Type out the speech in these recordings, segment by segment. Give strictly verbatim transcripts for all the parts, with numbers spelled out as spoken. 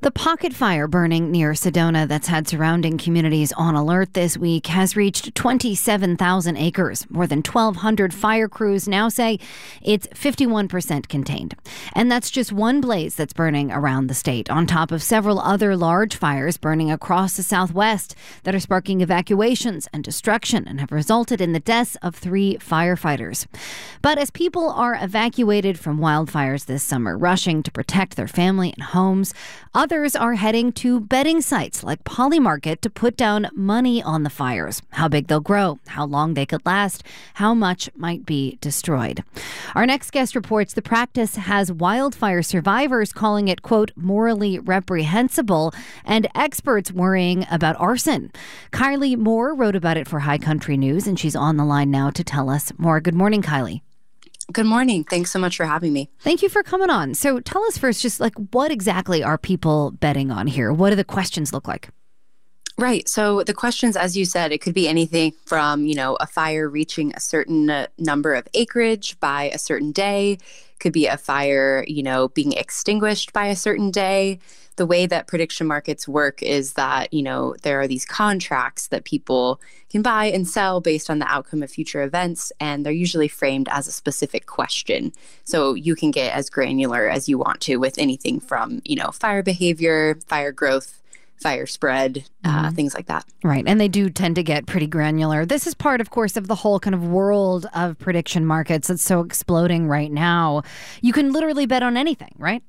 The pocket fire burning near Sedona that's had surrounding communities on alert this week has reached twenty-seven thousand acres. More than twelve hundred fire crews now say it's fifty-one percent contained. And that's just one blaze that's burning around the state, on top of several other large fires burning across the Southwest that are sparking evacuations and destruction and have resulted in the deaths of three firefighters. But as people are evacuated from wildfires this summer, rushing to protect their family and homes, others are heading to betting sites like Polymarket to put down money on the fires. How big they'll grow, how long they could last, how much might be destroyed. Our next guest reports the practice has wildfire survivors calling it, quote, morally reprehensible, and experts worrying about arson. Kylie Moore wrote about it for High Country News, and she's on the line now to tell us more. Good morning, Kylie. Good morning. Thanks so much for having me. Thank you for coming on. So tell us first, just like, what exactly are people betting on here? What do the questions look like? Right. So the questions, as you said, it could be anything from, you know, a fire reaching a certain uh, number of acreage by a certain day. Could be a fire, you know, being extinguished by a certain day. The way that prediction markets work is that, you know, there are these contracts that people can buy and sell based on the outcome of future events, and they're usually framed as a specific question. So you can get as granular as you want to with anything from, you know, fire behavior, fire growth, fire spread, uh, mm-hmm. things like that. Right. And they do tend to get pretty granular. This is part, of course, of the whole kind of world of prediction markets that's so exploding right now. You can literally bet on anything, right?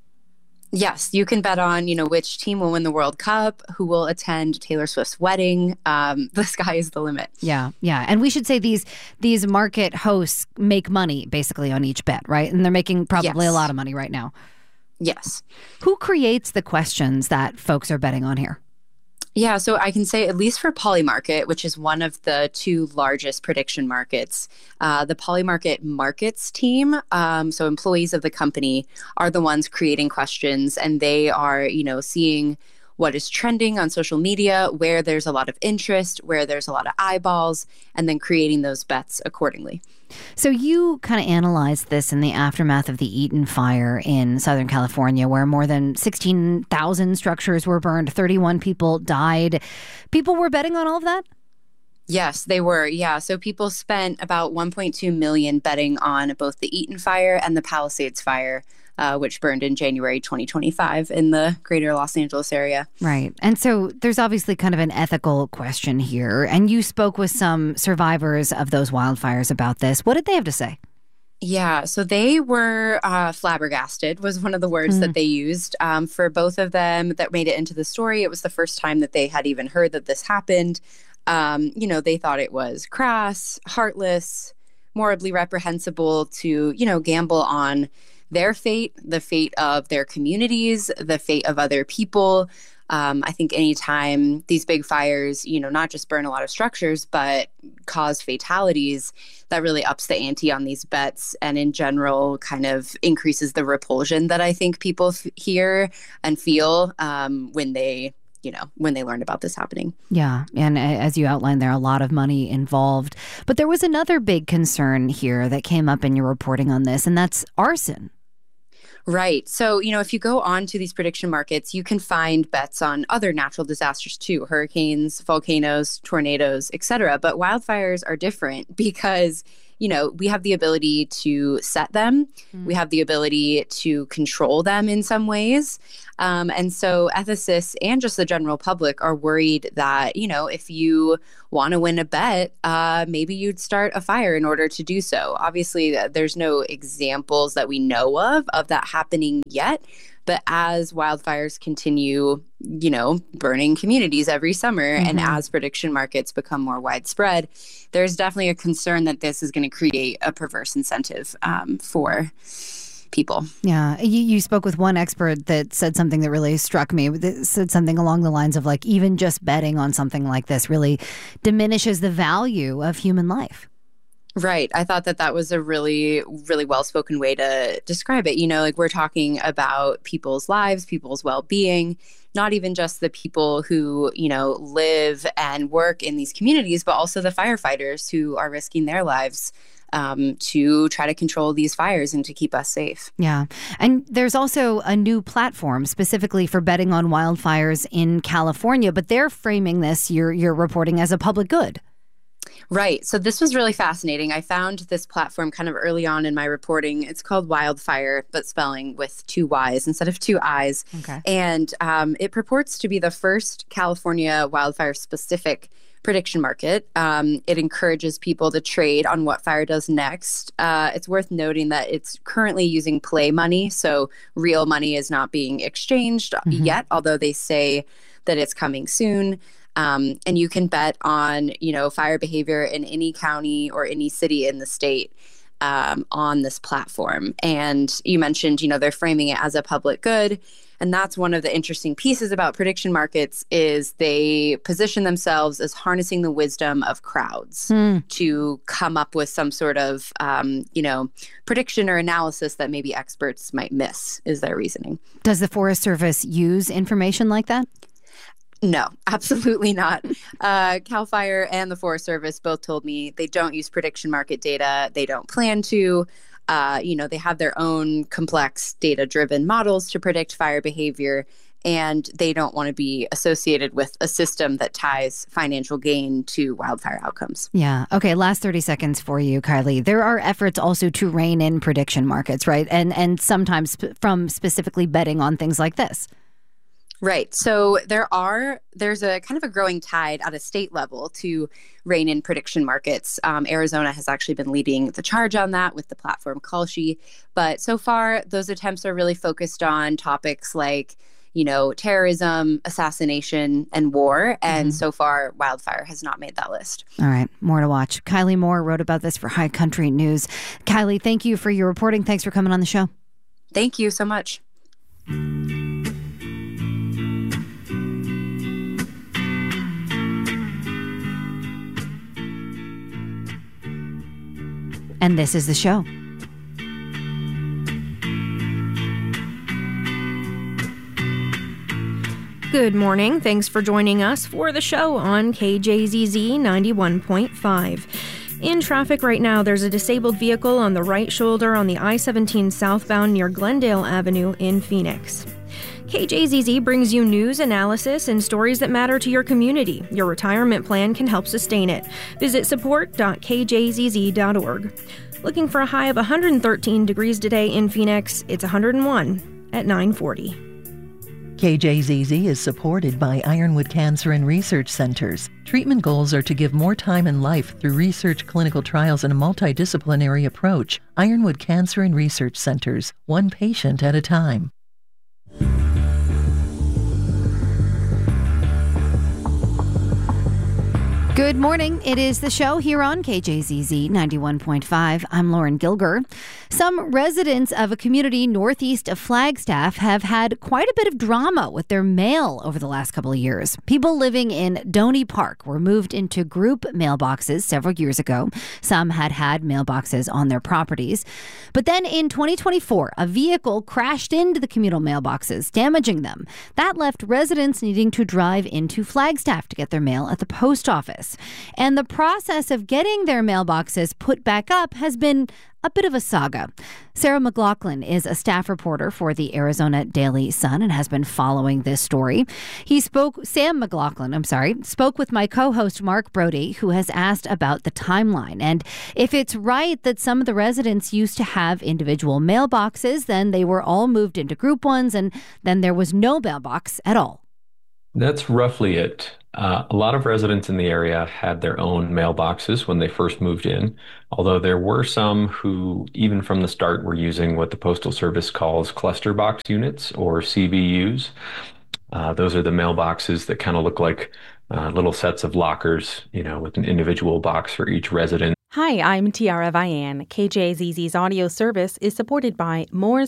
Yes, you can bet on, you know, which team will win the World Cup, who will attend Taylor Swift's wedding. Um, the sky is the limit. Yeah, yeah. And we should say these these market hosts make money basically on each bet, right? And they're making probably yes. a lot of money right now. Yes. Who creates the questions that folks are betting on here? Yeah, so I can say, at least for Polymarket, which is one of the two largest prediction markets, uh, the Polymarket markets team, um, so employees of the company, are the ones creating questions, and they are, you know, seeing what is trending on social media, where there's a lot of interest, where there's a lot of eyeballs, and then creating those bets accordingly. So you kind of analyzed this in the aftermath of the Eaton fire in Southern California, where more than sixteen thousand structures were burned, thirty-one people died. People were betting on all of that? Yes, they were. Yeah. So people spent about one point two million dollars betting on both the Eaton fire and the Palisades fire, uh, which burned in January twenty twenty-five in the greater Los Angeles area. Right. And so there's obviously kind of an ethical question here. And you spoke with some survivors of those wildfires about this. What did they have to say? Yeah, so they were uh, flabbergasted was one of the words mm. that they used. Um, for both of them that made it into the story, it was the first time that they had even heard that this happened. Um, you know, they thought it was crass, heartless, morally reprehensible to, you know, gamble on their fate, the fate of their communities, the fate of other people. Um, I think anytime these big fires, you know, not just burn a lot of structures, but cause fatalities, that really ups the ante on these bets, and in general kind of increases the repulsion that I think people f- hear and feel um, when they you know, when they learned about this happening. Yeah. And as you outlined, there are a lot of money involved. But there was another big concern here that came up in your reporting on this, and that's arson. Right. So, you know, if you go on to these prediction markets, you can find bets on other natural disasters too, hurricanes, volcanoes, tornadoes, et cetera. But wildfires are different because, you know, we have the ability to set them. Mm. We have the ability to control them in some ways. Um, and so ethicists and just the general public are worried that, you know, if you want to win a bet, uh, maybe you'd start a fire in order to do so. Obviously, there's no examples that we know of of that happening yet. But as wildfires continue, you know, burning communities every summer, mm-hmm. and as prediction markets become more widespread, there's definitely a concern that this is going to create a perverse incentive um, for people. Yeah. You, you spoke with one expert that said something that really struck me. That said something along the lines of, like, even just betting on something like this really diminishes the value of human life. Right. I thought that that was a really, really well-spoken way to describe it. You know, like, we're talking about people's lives, people's well-being, not even just the people who, you know, live and work in these communities, but also the firefighters who are risking their lives um, to try to control these fires and to keep us safe. Yeah. And there's also a new platform specifically for betting on wildfires in California, but they're framing this, you're, you're reporting, as a public good. Right. So this was really fascinating. I found this platform kind of early on in my reporting. It's called Wildfire, but spelling with two Y's instead of two I's. Okay. And um, it purports to be the first California wildfire-specific prediction market. Um, it encourages people to trade on what fire does next. Uh, it's worth noting that it's currently using play money, so real money is not being exchanged mm-hmm. yet, although they say that it's coming soon. Um, and you can bet on, you know, fire behavior in any county or any city in the state um, on this platform. And you mentioned, you know, they're framing it as a public good. And that's one of the interesting pieces about prediction markets is they position themselves as harnessing the wisdom of crowds mm. to come up with some sort of, um, you know, prediction or analysis that maybe experts might miss, is their reasoning. Does the Forest Service use information like that? No, absolutely not. Uh, CAL FIRE and the Forest Service both told me they don't use prediction market data. They don't plan to. Uh, you know, they have their own complex data-driven models to predict fire behavior, and they don't want to be associated with a system that ties financial gain to wildfire outcomes. Yeah. Okay. Last thirty seconds for you, Kylie. There are efforts also to rein in prediction markets, right? And and sometimes sp- from specifically betting on things like this. Right. So there are, there's a kind of a growing tide at a state level to rein in prediction markets. Um, Arizona has actually been leading the charge on that with the platform Kalshi. But so far, those attempts are really focused on topics like, you know, terrorism, assassination, and war. And mm-hmm. so far, wildfire has not made that list. All right. More to watch. Kylie Moore wrote about this for High Country News. Kylie, thank you for your reporting. Thanks for coming on the show. Thank you so much. And this is the show. Good morning. Thanks for joining us for the show on K J Z Z ninety-one point five. In traffic right now, there's a disabled vehicle on the right shoulder on the I seventeen southbound near Glendale Avenue in Phoenix. K J Z Z brings you news, analysis, and stories that matter to your community. Your retirement plan can help sustain it. Visit support dot k j z z dot org. Looking for a high of one hundred thirteen degrees today in Phoenix. It's one hundred one at nine forty. K J Z Z is supported by Ironwood Cancer and Research Centers. Treatment goals are to give more time in life through research, clinical trials, and a multidisciplinary approach. Ironwood Cancer and Research Centers, one patient at a time. Good morning. It is the show here on K J Z Z ninety-one point five. I'm Lauren Gilger. Some residents of a community northeast of Flagstaff have had quite a bit of drama with their mail over the last couple of years. People living in Doney Park were moved into group mailboxes several years ago. Some had had mailboxes on their properties. But then in twenty twenty-four, a vehicle crashed into the communal mailboxes, damaging them. That left residents needing to drive into Flagstaff to get their mail at the post office. And the process of getting their mailboxes put back up has been a bit of a saga. Sarah McLaughlin is a staff reporter for the Arizona Daily Sun and has been following this story. He spoke, Sam McLaughlin, I'm sorry, spoke with my co-host Mark Brody, who has asked about the timeline. And if it's right that some of the residents used to have individual mailboxes, then they were all moved into group ones, and then there was no mailbox at all. That's roughly it. Uh, a lot of residents in the area had their own mailboxes when they first moved in, although there were some who, even from the start, were using what the Postal Service calls cluster box units, or C B Us. Uh, those are the mailboxes that kind of look like uh, little sets of lockers, you know, with an individual box for each resident. Hi, I'm Tiara Vian. K J Z Z's audio service is supported by Moore's